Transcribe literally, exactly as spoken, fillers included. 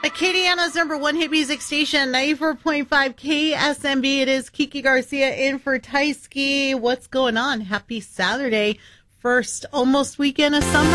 Acadiana's number one hit music station, ninety-four point five K S M B. It is Kiki Garcia in for Tysky. What's going on? Happy Saturday. First almost weekend of summer.